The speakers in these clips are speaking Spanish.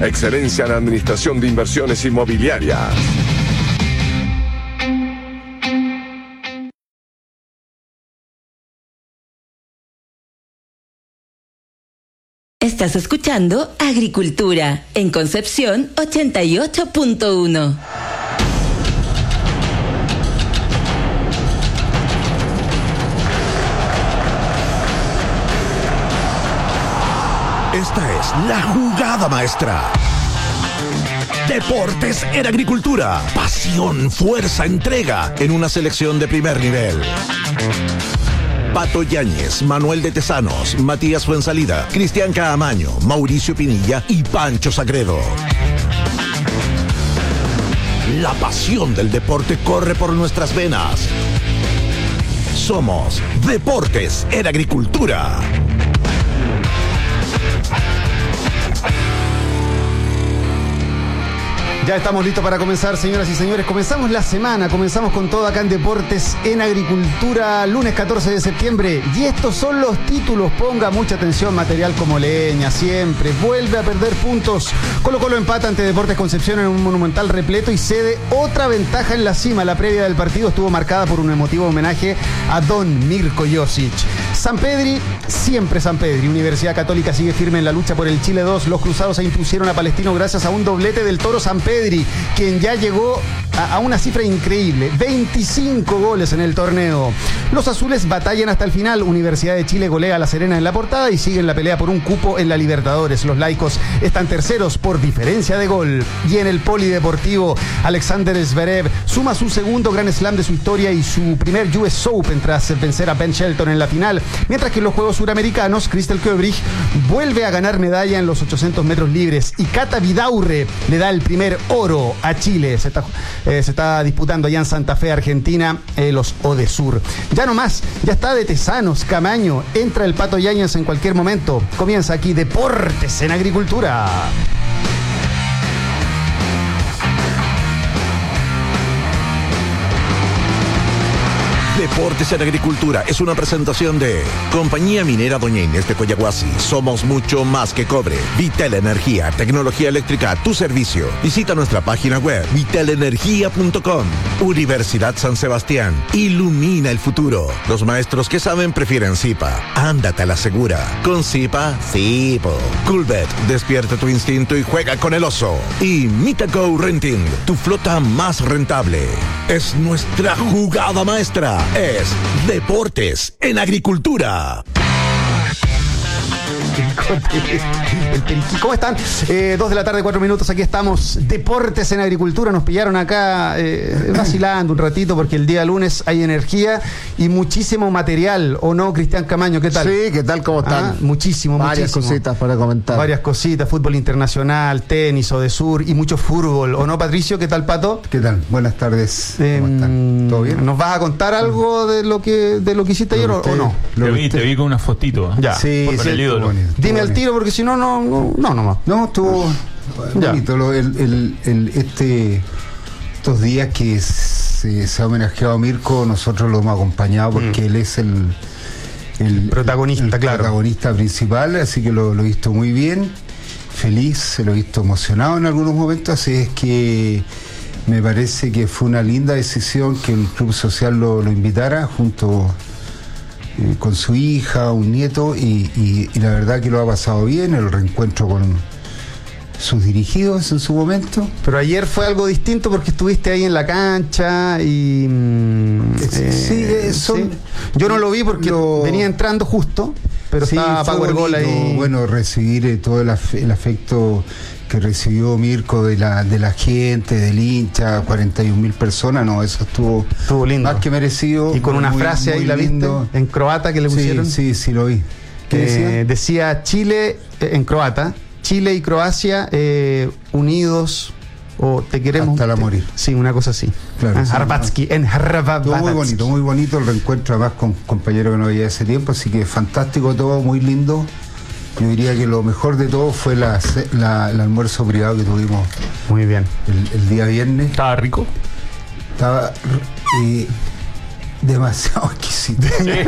Excelencia en administración de inversiones inmobiliarias. Estás escuchando Agricultura en Concepción 88.1. Esta es la jugada maestra. Deportes en Agricultura. Pasión, fuerza, entrega en una selección de primer nivel. Pato Yáñez, Manuel de Tesanos, Matías Fuensalida, Cristian Caamaño, Mauricio Pinilla y Pancho Sagredo. La pasión del deporte corre por nuestras venas. Somos Deportes en Agricultura. Ya estamos listos para comenzar, señoras y señores. Comenzamos la semana, comenzamos con todo acá en Deportes en Agricultura, lunes 14 de septiembre. Y estos son los títulos, ponga mucha atención, material como leña, siempre. Vuelve a perder puntos. Colo-Colo empata ante Deportes Concepción en un Monumental repleto y cede otra ventaja en la cima. La previa del partido estuvo marcada por un emotivo homenaje a Don Mirko Josic. Sampedri, siempre Sampedri. Universidad Católica sigue firme en la lucha por el Chile 2. Los cruzados se impusieron a Palestino gracias a un doblete del Toro Sampedri, quien ya llegó a una cifra increíble, 25 goles en el torneo. Los azules batallan hasta el final. Universidad de Chile golea a La Serena en la portada y siguen la pelea por un cupo en la Libertadores. Los laicos están terceros por diferencia de gol. Y en el polideportivo, Alexander Zverev suma su segundo Grand Slam de su historia y su primer US Open tras vencer a Ben Shelton en la final. Mientras que en los Juegos Suramericanos, Christel Koebrig vuelve a ganar medalla en los 800 metros libres y Cata Vidaurre le da el primer oro a Chile. Se está disputando allá en Santa Fe, Argentina, los Odesur. Ya no más, ya está de Tesanos, Camaño, entra el Pato Yáñez en cualquier momento. Comienza aquí Deportes en Agricultura. Deportes en Agricultura es una presentación de Compañía Minera Doña Inés de Coyahuasi. Somos mucho más que cobre. Vital Energía, tecnología eléctrica a tu servicio. Visita nuestra página web vitalenergia.com. Universidad San Sebastián. Ilumina el futuro. Los maestros que saben prefieren Zipa. Ándate a la segura. Con Zipa, sí, po. Coolbet, despierta tu instinto y juega con el oso. Y Mitago Renting, tu flota más rentable. Es nuestra jugada maestra. Es Deportes en Agricultura. El periquí. ¿Cómo están? 2 de la tarde, 4 minutos. Aquí estamos. Deportes en Agricultura. Nos pillaron acá vacilando un ratito porque el día lunes hay energía y muchísimo material. ¿O no, Cristian Camaño? ¿Qué tal? Sí, ¿qué tal? ¿Cómo están? Muchísimo. Varias cositas para comentar. Varias cositas. Fútbol internacional, tenis, Odesur y mucho fútbol. ¿O no, Patricio? ¿Qué tal, Pato? ¿Qué tal? Buenas tardes. ¿Cómo están? ¿Todo bien? ¿Nos vas a contar algo de lo que hiciste ayer o no? Te vi con una fotito. Ya. Sí, con el ídolo. Bonito, dime al tiro porque si no, nomás. No, estuvo bonito. Estos días que se ha homenajeado a Mirko, nosotros lo hemos acompañado porque él es el protagonista, claro. Protagonista principal, así que lo he visto muy bien, feliz, se lo he visto emocionado en algunos momentos, así es que me parece que fue una linda decisión que el Club Social lo invitara junto con su hija, un nieto, y la verdad que lo ha pasado bien, el reencuentro con sus dirigidos en su momento. Pero ayer fue algo distinto porque estuviste ahí en la cancha y... sí. Yo no lo vi porque venía entrando justo, pero sí, estaba Power Goal ahí. Bueno, recibir todo el afecto que recibió Mirko de la gente, del hincha, 41.000 personas, no, eso estuvo lindo. Más que merecido. Y con una frase ahí, ¿la viste? En croata que le pusieron. Sí, lo vi. ¿Qué decía? Decía Chile, en croata, Chile y Croacia unidos, o te queremos hasta la morir. Sí, una cosa así. Claro, Harbatski, en Harbatski. Muy bonito el reencuentro, además con compañeros que no veía hace tiempo, así que fantástico todo, muy lindo. Yo diría que lo mejor de todo fue el almuerzo privado que tuvimos. Muy bien. El día viernes. ¿Estaba rico? Estaba Demasiado exquisito.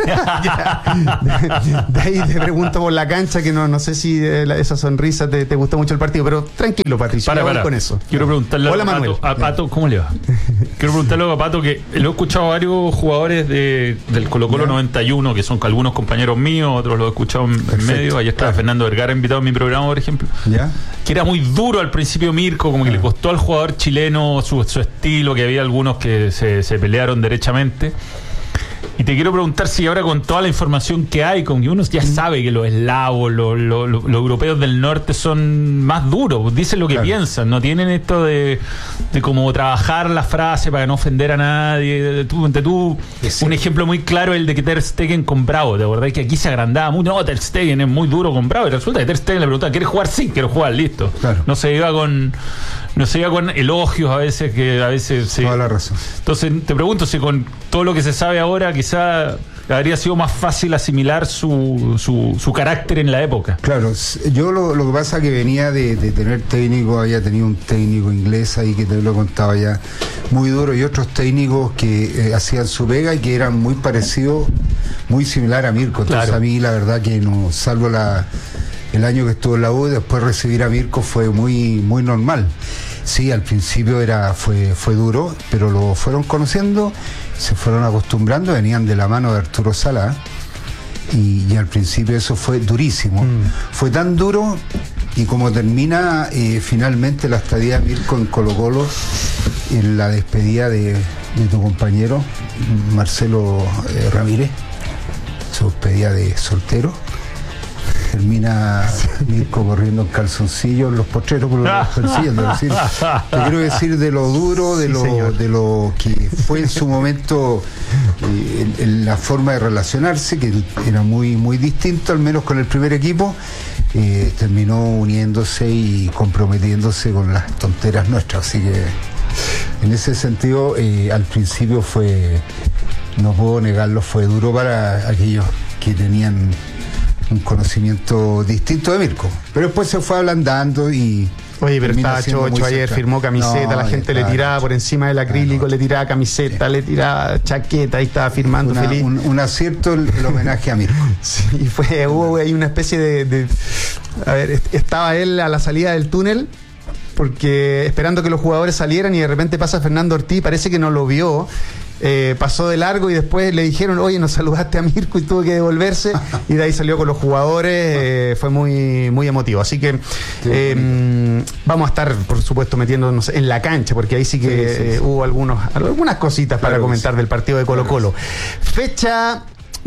De ahí te pregunto por la cancha, que no sé si esa sonrisa te gustó mucho el partido, pero tranquilo, Patricio, Para. con eso. Quiero preguntarle Hola, Manuel. a Pato, ¿cómo le va? Quiero preguntarle a Pato, que lo he escuchado a varios jugadores del Colo-Colo 91, que son algunos compañeros míos, otros los he escuchado en medio. Ayer estaba Fernando Vergara invitado en mi programa, por ejemplo. ¿Ya? Que era muy duro al principio Mirko, como que le costó al jugador chileno su estilo, que había algunos que se pelearon derechamente. Y te quiero preguntar si ahora, con toda la información que hay, con que uno ya sabe que los eslavos, los europeos del norte son más duros, dicen lo que piensan, no tienen esto de como trabajar la frase para no ofender a nadie. Tú un ejemplo muy claro es el de que Ter Stegen con Bravo. ¿Te acordás que aquí se agrandaba mucho? No, Ter Stegen es muy duro con Bravo, y resulta que Ter Stegen le preguntaba: ¿quieres jugar? Sí, quiero jugar, listo. Claro. No se iba con elogios a veces, que a veces se... Toda la razón. Entonces te pregunto si con todo lo que se sabe ahora quizá habría sido más fácil asimilar su carácter en la época. Claro, yo lo que pasa es que venía de tener técnico, había tenido un técnico inglés ahí que te lo contaba ya, muy duro, y otros técnicos que hacían su pega y que eran muy parecidos, muy similar a Mirko. Entonces a mí la verdad que no, salvo el año que estuvo en la U, después recibir a Mirko fue muy, muy normal. Sí, al principio fue duro, pero lo fueron conociendo, se fueron acostumbrando, venían de la mano de Arturo Sala, y al principio eso fue durísimo. Fue tan duro, y como termina finalmente la estadía de Mirko en Colo-Colo, en la despedida de tu compañero Marcelo Ramírez, su despedida de soltero. Termina Mirko corriendo en calzoncillos, los potreros por los persiguiendo. Te quiero decir de lo duro, de lo que fue en su momento en la forma de relacionarse, que era muy, muy distinto, al menos con el primer equipo. Terminó uniéndose y comprometiéndose con las tonteras nuestras. Así que en ese sentido, al principio no puedo negarlo, fue duro para aquellos que tenían un conocimiento distinto de Mirko, pero después se fue ablandando y... Oye, pero estaba chocho ayer, firmó camiseta, la gente le tiraba por encima del acrílico, le tiraba camiseta, le tiraba chaqueta, ahí estaba firmando feliz. Un acierto el homenaje a Mirko. Sí, hubo ahí una especie de... A ver, estaba él a la salida del túnel, porque esperando que los jugadores salieran, y de repente pasa Fernando Ortiz, parece que no lo vio. Pasó de largo y después le dijeron: oye, nos saludaste a Mirko, y tuvo que devolverse, y de ahí salió con los jugadores. Fue muy, muy emotivo, así que vamos a estar, por supuesto, metiéndonos en la cancha, porque ahí sí que hubo algunas cositas para comentar del partido de Colo-Colo. Fecha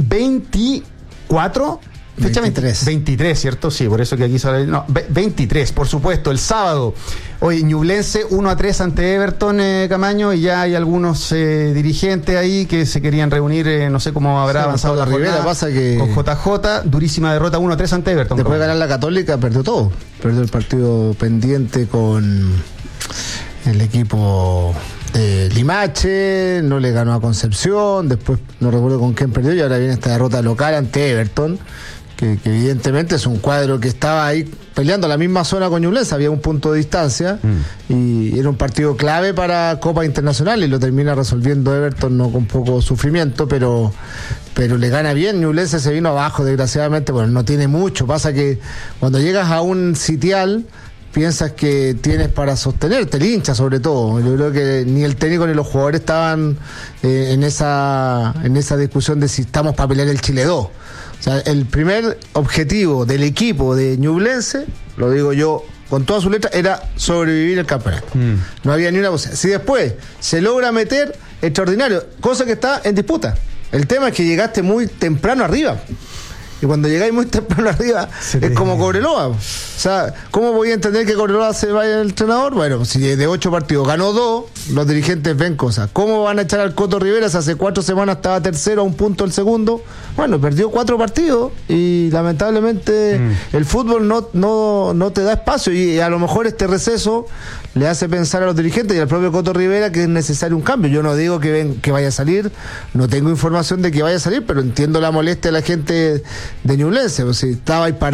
24. Fecha 23, ¿cierto? Sí, por eso que aquí sale... No, 23, por supuesto, el sábado. Hoy Ñublense 1-3 ante Everton, Camaño, y ya hay algunos dirigentes ahí que se querían reunir, no sé cómo habrá avanzado la Rivera, pasa que con JJ, durísima derrota 1-3 ante Everton. Después de ganar la Católica, perdió todo. Perdió el partido pendiente con el equipo de Limache, no le ganó a Concepción, después no recuerdo con quién perdió, y ahora viene esta derrota local ante Everton. Que evidentemente es un cuadro que estaba ahí peleando la misma zona con Ñublense, había un punto de distancia, y era un partido clave para Copa Internacional, y lo termina resolviendo Everton, no con poco sufrimiento, pero le gana bien. Ñublense se vino abajo, desgraciadamente, bueno, no tiene mucho. Pasa que cuando llegas a un sitial, piensas que tienes para sostenerte, el hincha sobre todo. Yo creo que ni el técnico ni los jugadores estaban en esa discusión de si estamos para pelear el Chile 2. O sea, el primer objetivo del equipo de Ñublense, lo digo yo con todas sus letras, era sobrevivir el campeonato. No había ni una cosa. Si después se logra meter, extraordinario, cosa que está en disputa. El tema es que llegaste muy temprano arriba. Y cuando llegáis muy temprano arriba, es como Cobreloa. O sea, ¿cómo voy a entender que Cobreloa se vaya el entrenador? Bueno, si de 8 partidos ganó 2, los dirigentes ven cosas. ¿Cómo van a echar al Coto Rivera? Hace 4 semanas estaba tercero, a un punto el segundo. Bueno, perdió 4 partidos y lamentablemente el fútbol no te da espacio, y a lo mejor este receso le hace pensar a los dirigentes y al propio Coto Rivera que es necesario un cambio. Yo no digo que vaya a salir, no tengo información de que vaya a salir, pero entiendo la molestia de la gente de Ñublense. O sea, estaba ahí para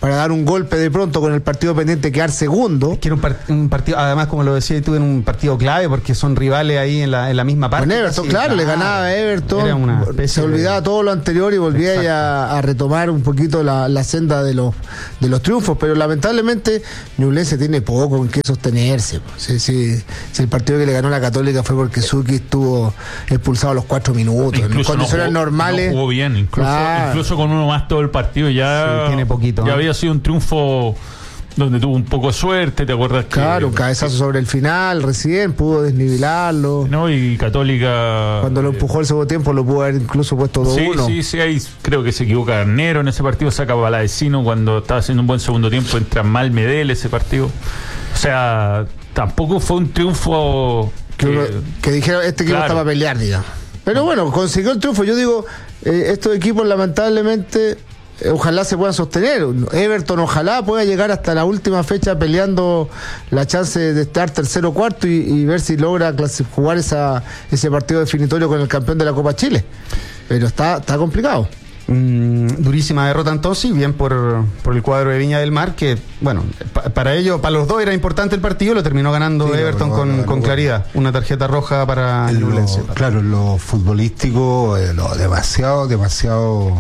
para dar un golpe de pronto con el partido pendiente, quedar segundo. Que era un partido, además, como lo decía tú, en un partido clave, porque son rivales ahí en la misma parte. Con Everton, claro, le ganaba a Everton, se olvidaba todo lo anterior y volvía a retomar un poquito la senda de los triunfos, pero lamentablemente Ñublense tiene poco en qué sostenerse. Si el partido que le ganó la Católica fue porque Suki estuvo expulsado a los 4 minutos, incluso en condiciones normales. No jugó bien, incluso con uno más todo el partido ya, tiene poquito, ya había sido un triunfo donde tuvo un poco de suerte, ¿te acuerdas? Claro, un cabezazo sobre el final, recién pudo desnivelarlo. No, y Católica... Cuando lo empujó el segundo tiempo lo pudo haber incluso puesto 2-1. Sí, ahí creo que se equivoca Garnero en ese partido, saca a Palavecino cuando estaba haciendo un buen segundo tiempo, entra mal Medel ese partido. O sea, tampoco fue un triunfo... Que dijeron, este equipo está para pelear, digamos. Pero bueno, consiguió el triunfo. Yo digo, estos equipos lamentablemente... ojalá se puedan sostener. Everton ojalá pueda llegar hasta la última fecha peleando la chance de estar tercero o cuarto y ver si logra jugar ese partido definitorio con el campeón de la Copa Chile. Pero está complicado. Durísima derrota entonces, y bien por el cuadro de Viña del Mar, que bueno, para los dos era importante el partido, lo terminó ganando Everton con claridad. Una tarjeta roja para Ñublense. Claro, en lo futbolístico, demasiado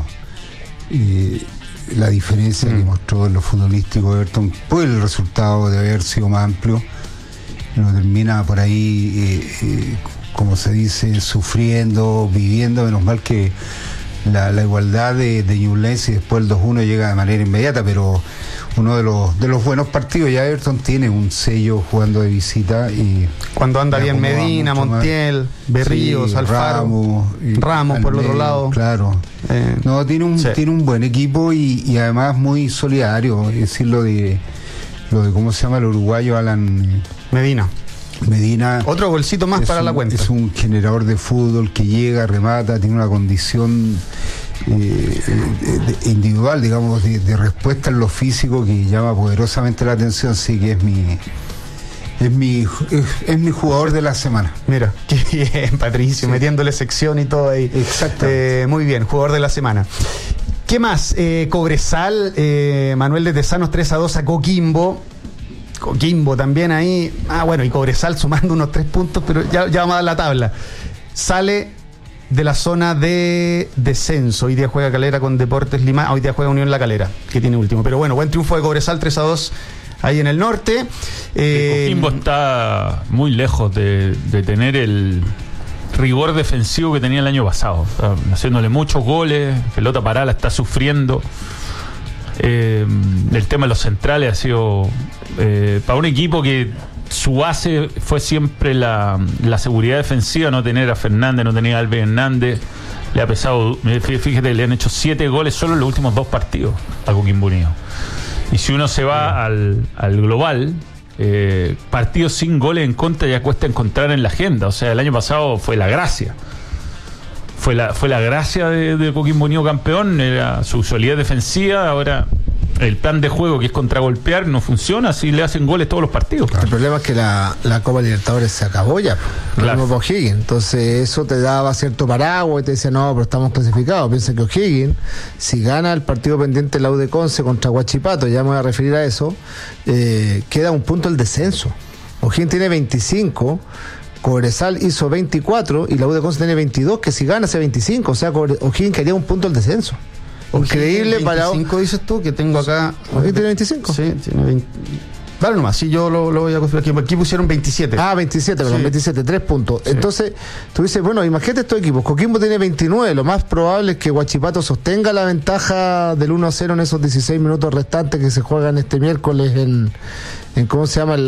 la diferencia que mostró en lo futbolístico Everton, pues el resultado de haber sido más amplio, lo termina por ahí, como se dice, sufriendo, viviendo. Menos mal que la igualdad de Ñublense y después el 2-1 llega de manera inmediata, pero uno de los buenos partidos. Ya Everton tiene un sello jugando de visita, y cuando anda bien Medina, Montiel, Berríos, sí, Alfaro, Ramos por el otro lado. Claro. No, tiene un buen equipo y además muy solidario. Es decir, lo de ¿cómo se llama el uruguayo? Alan Medina, otro golcito más para la cuenta. Es un generador de fútbol que llega, remata, tiene una condición individual, digamos, de respuesta en lo físico que llama poderosamente la atención. Sí, que es mi jugador de la semana. Mira, qué bien, Patricio, sí, metiéndole sección y todo ahí. Exactamente. Muy bien, jugador de la semana. ¿Qué más? Cobresal, Manuel de Tesanos 3-2 a Coquimbo también ahí. Bueno, y Cobresal sumando unos 3 puntos, pero ya vamos a dar la tabla. Sale de la zona de descenso. Hoy día juega Calera con Deportes Lima. Hoy día juega Unión La Calera, que tiene último. Pero bueno, buen triunfo de Cobresal 3-2 ahí en el norte. Coquimbo está muy lejos de tener el rigor defensivo que tenía el año pasado. Está haciéndole muchos goles, pelota parada, la está sufriendo. El tema de los centrales ha sido para un equipo que su base fue siempre la seguridad defensiva, no tener a Fernández, no tener a Alves Hernández, le ha pesado. Fíjate, le han hecho 7 goles solo en los últimos 2 partidos a Coquimbo Unido. Y si uno se va al global, partidos sin goles en contra ya cuesta encontrar en la agenda. O sea, el año pasado fue la gracia. Fue la gracia de Coquimbo Unido campeón, era su solidez defensiva. Ahora el plan de juego, que es contragolpear, no funciona, así le hacen goles todos los partidos. El problema es que la Copa Libertadores se acabó ya, claro. Por O'Higgins, entonces eso te daba cierto paraguas y te decía, no, pero estamos clasificados. Piensa que O'Higgins, si gana el partido pendiente la U de Conce contra Huachipato, ya me voy a referir a eso, queda un punto el descenso. O'Higgins tiene 25, Cobresal hizo 24 y la U de Conce tiene 22, que si gana hace 25, o sea, O'Higgins quedaría un punto el descenso. Increíble. 25 para 25 dices tú, que tengo acá. ¿O'Higgins tiene 25? Sí, tiene 20. Dale nomás, sí, yo lo voy a construir aquí pusieron 27. 27, perdón, sí. 27, 3 puntos. Sí. Entonces, tú dices, bueno, imagínate estos equipos. Coquimbo tiene 29, lo más probable es que Huachipato sostenga la ventaja del 1-0 en esos 16 minutos restantes que se juegan este miércoles en ¿cómo se llama?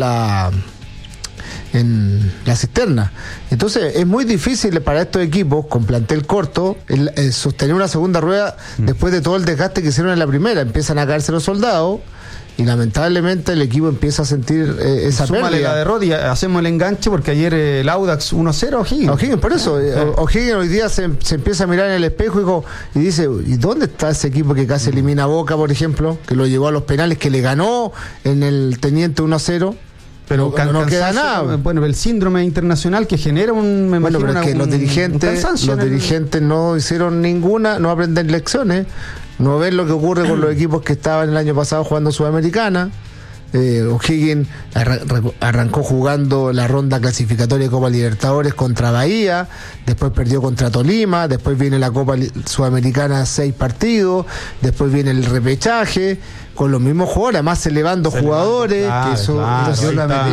En la cisterna. Entonces es muy difícil para estos equipos con plantel corto sostener una segunda rueda después de todo el desgaste que hicieron en la primera. Empiezan a caerse los soldados y lamentablemente el equipo empieza a sentir esa pérdida. Súmale la derrota y hacemos el enganche, porque ayer el Audax 1-0 O'Higgins, por eso O'Higgins hoy día se empieza a mirar en el espejo y dice, ¿y dónde está ese equipo que casi elimina a Boca, por ejemplo, que lo llevó a los penales, que le ganó en el Teniente 1-0? Pero no queda nada. Bueno, el síndrome internacional que genera pero es que los dirigentes no hicieron ninguna, no aprenden lecciones. no ven lo que ocurre con los equipos que estaban el año pasado jugando Sudamericana. O'Higgins arrancó jugando la ronda clasificatoria de Copa Libertadores contra Bahía, después perdió contra Tolima, después viene la Copa Sudamericana 6 partidos, después viene el repechaje con los mismos jugadores, además elevando jugadores. Claro, que eso, claro, entonces, ahí está.